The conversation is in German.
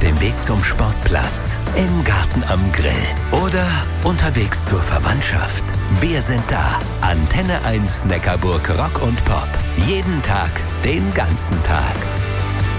dem Weg zum Sportplatz, im Garten am Grill oder unterwegs zur Verwandtschaft. Wir sind da. Antenne 1 Neckarburg Rock und Pop. Jeden Tag, den ganzen Tag.